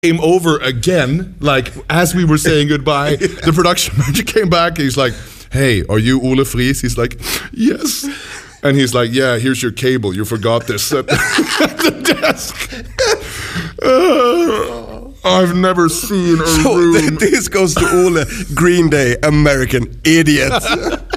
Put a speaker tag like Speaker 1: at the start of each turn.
Speaker 1: came over again, like as we were saying goodbye. The production manager came back. He's like, "Hey, are you Ole Fries?" He's like, "Yes." And he's like, "Yeah, here's your cable. You forgot this at the desk." I've never seen a room.
Speaker 2: This goes to Ole, Green Day, American idiot.